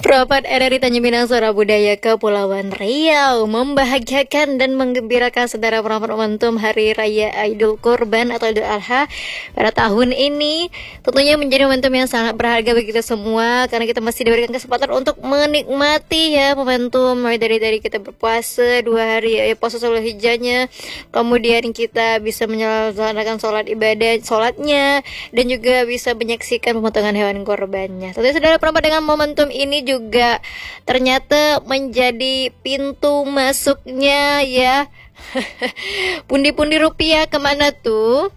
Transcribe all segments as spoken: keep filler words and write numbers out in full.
Rapat R R I Tanjung Pinang Suara Budaya Kepulauan Riau membahagiakan dan menggembirakan saudara perampat momentum Hari Raya Idul Kurban atau Idul Adha pada tahun ini. Tentunya menjadi momentum yang sangat berharga bagi kita semua, karena kita masih diberikan kesempatan untuk menikmati ya momentum mulai dari dari kita berpuasa dua hari ya, puasa sebelum hijrahnya, kemudian kita bisa menjalankan sholat ibadah sholatnya, dan juga bisa menyaksikan pemotongan hewan kurbannya. Tentunya saudara perampat dengan momentum ini juga ternyata menjadi pintu masuknya ya pundi-pundi rupiah kemana tuh?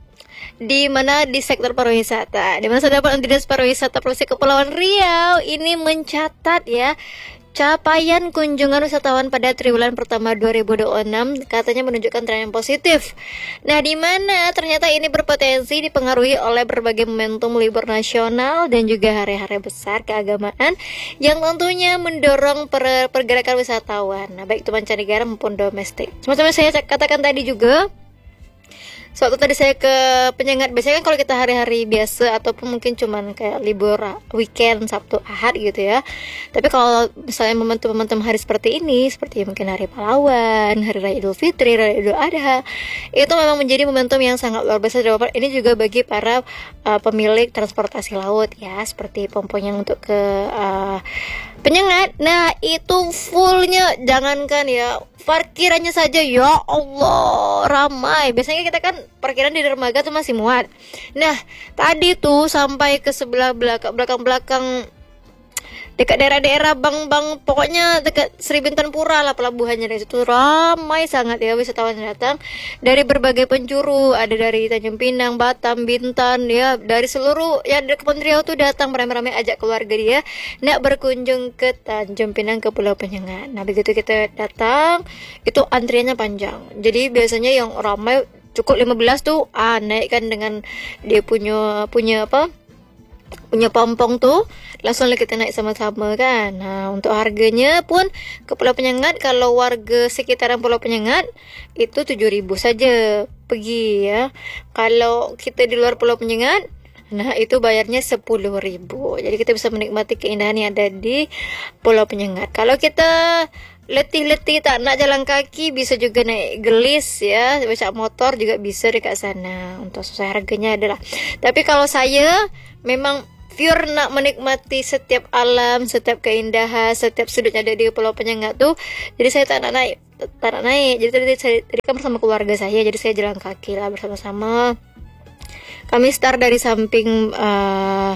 Di mana di sektor pariwisata, di mana terdapat Dinas Pariwisata Provinsi Kepulauan Riau ini mencatat ya capaian kunjungan wisatawan pada triwulan pertama dua ribu dua puluh enam katanya menunjukkan tren yang positif. Nah, di mana ternyata ini berpotensi dipengaruhi oleh berbagai momentum libur nasional dan juga hari-hari besar keagamaan yang tentunya mendorong per pergerakan wisatawan. Nah, baik itu mancanegara maupun domestik. Seperti saya katakan tadi juga, suatu tadi saya ke Penyengat, biasanya kan kalau kita hari-hari biasa ataupun mungkin cuman kayak libur weekend Sabtu Ahad gitu ya. Tapi kalau misalnya momentum-momentum hari seperti ini, seperti mungkin hari pahlawan, hari raya Idul Fitri, raya Idul Adha, itu memang menjadi momentum yang sangat luar biasa. Ini juga bagi para uh, pemilik transportasi laut ya, seperti pompong yang untuk ke uh, Penyengat. Nah, itu fullnya, jangankan ya parkirannya saja, ya Allah ramai. Biasanya kita kan parkiran di dermaga tuh masih muat. Nah, tadi tuh sampai ke sebelah belakang belakang-belakang dekat daerah-daerah bang-bang, pokoknya dekat Sri Bintang Pura lah pelabuhannya, dari situ ramai sangat ya wisatawan yang datang dari berbagai penjuru, ada dari Tanjung Pinang, Batam, Bintan ya, dari seluruh ya dari Kepulauan Riau tuh datang ramai-ramai ajak keluarga dia nak berkunjung ke Tanjung Pinang ke Pulau Penyengat. Nah, begitu kita datang itu antriannya panjang. Jadi biasanya yang ramai cukup lima belas tuh ah naikkan dengan dia punya punya apa? punya pompong tuh, langsung kita naik sama-sama kan. Nah, untuk harganya pun ke Pulau Penyengat, kalau warga sekitaran Pulau Penyengat itu tujuh ribu saja pergi ya. Kalau kita di luar Pulau Penyengat, nah itu bayarnya sepuluh ribu. Jadi kita bisa menikmati keindahan yang ada di Pulau Penyengat. Kalau kita letih-letih tak nak jalan kaki, bisa juga naik gelis ya, becak motor juga bisa dekat sana. Untuk sesuai harganya adalah. Tapi kalau saya memang pure nak menikmati setiap alam, setiap keindahan, setiap sudut yang ada di Pulau Penyengat tuh, jadi saya tak nak naik, tak nak naik. Jadi tadi saya tadi kan bersama keluarga saya, jadi saya jalan kaki lah bersama-sama. Kami start dari samping uh,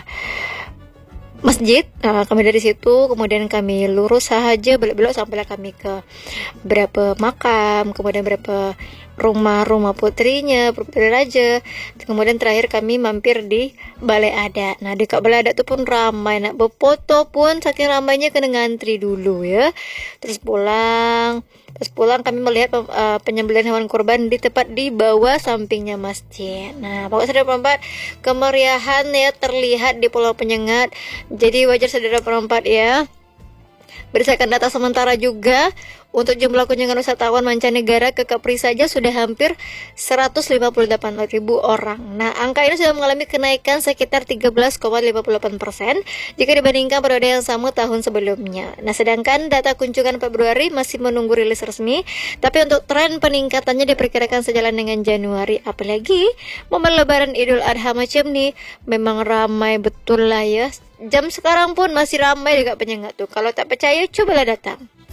masjid, nah, kami dari situ, kemudian kami lurus saja belok-belok sampailah kami ke berapa makam, kemudian berapa rumah-rumah putrinya, putri raja, kemudian terakhir kami mampir di Balai Adat. Nah, di Balai Adat itu pun ramai, nak berfoto pun saking ramainya kena ngantri dulu ya. Terus pulang, terus pulang kami melihat uh, penyembelihan hewan kurban di tepat di bawah sampingnya masjid. Nah, pokoknya saudara perempat, kemeriahan ya terlihat di Pulau Penyengat. Jadi wajar saudara perempat ya. Berdasarkan data sementara juga, untuk jumlah kunjungan wisatawan mancanegara ke Kepri saja sudah hampir seratus lima puluh delapan ribu orang. Nah, angka ini sudah mengalami kenaikan sekitar tiga belas koma lima puluh delapan persen jika dibandingkan periode yang sama tahun sebelumnya. Nah, sedangkan data kunjungan Februari masih menunggu rilis resmi, tapi untuk tren peningkatannya diperkirakan sejalan dengan Januari. Apalagi momen lebaran Idul Adha macam nih, memang ramai betul lah ya. Jam sekarang pun masih ramai juga Penyengat tuh. Kalau tak percaya, cobalah datang.